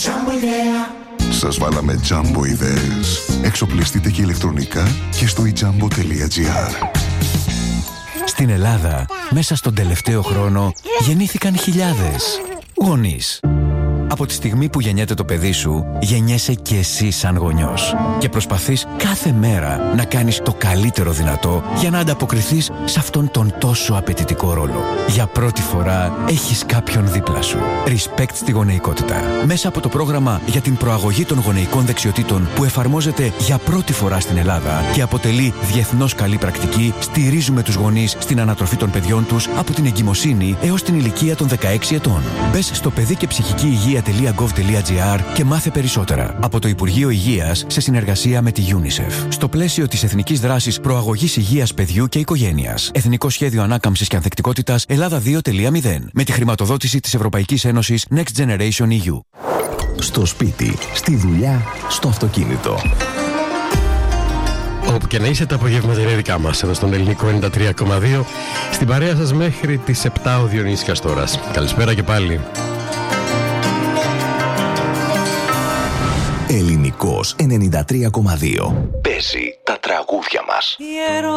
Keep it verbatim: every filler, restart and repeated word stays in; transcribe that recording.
Σας βάλαμε Jumbo ιδέες. Εξοπλιστείτε και ηλεκτρονικά και στο e jumbo τελεία gr. Στην Ελλάδα, μέσα στον τελευταίο χρόνο, γεννήθηκαν χιλιάδες γονείς. Από τη στιγμή που γεννιέται το παιδί σου, γεννιέσαι και εσύ σαν γονιός. Και προσπαθείς κάθε μέρα να κάνεις το καλύτερο δυνατό για να ανταποκριθείς σε αυτόν τον τόσο απαιτητικό ρόλο. Για πρώτη φορά έχεις κάποιον δίπλα σου. Respect στη γονεϊκότητα. Μέσα από το πρόγραμμα για την προαγωγή των γονεϊκών δεξιοτήτων που εφαρμόζεται για πρώτη φορά στην Ελλάδα και αποτελεί διεθνώς καλή πρακτική, στηρίζουμε τους γονείς στην ανατροφή των παιδιών τους από την εγκυμοσύνη έως την ηλικία των δεκαέξι ετών. Μπες στο παιδί και ψυχική υγεία τελεία γκοβ τελεία τζι άρ και μάθε περισσότερα. Από το Υπουργείο Υγείας σε συνεργασία με τη UNICEF. Στο πλαίσιο της Εθνικής Δράσης Προαγωγής Υγείας Παιδιού και Οικογένειας. Εθνικό Σχέδιο Ανάκαμψης και Ανθεκτικότητας Ελλάδα δύο τελεία μηδέν. Με τη χρηματοδότηση της Ευρωπαϊκής Ένωσης Next Generation ι γιου. Στο σπίτι, στη δουλειά, στο αυτοκίνητο. Όπου και να είσαι, τα απογεύματα είναι δικά μας. Εδώ στον Ελληνικό ενενήντα τρία κόμμα δύο. Στην παρέα σας μέχρι τις επτά ο Διονύσης Καστόρας. Καλησπέρα και πάλι. Ελληνικός ενενήντα τρία κόμμα δύο. Παίζει τα τραγούδια μας.